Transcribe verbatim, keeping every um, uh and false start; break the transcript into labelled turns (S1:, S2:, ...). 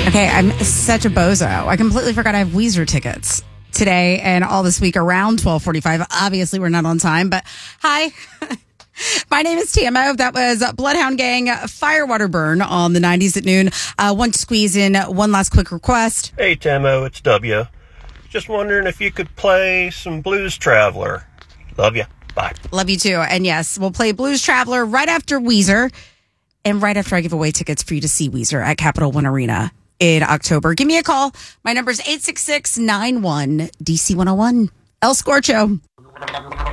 S1: Okay, I'm such a bozo. I completely forgot I have Weezer tickets today and all this week around twelve forty-five. Obviously, we're not on time, but hi. My name is Tamo. That was Bloodhound Gang, Firewater Burn on the nineties at noon. Uh, want to squeeze in one last quick request.
S2: Hey, Tamo, it's W. Just wondering if you could play some Blues Traveler. Love you. Bye.
S1: Love you too. And yes, we'll play Blues Traveler right after Weezer and right after I give away tickets for you to see Weezer at Capital One Arena in October. Give me a call. My number is eight six six, nine one, D C one oh one. El Scorcho.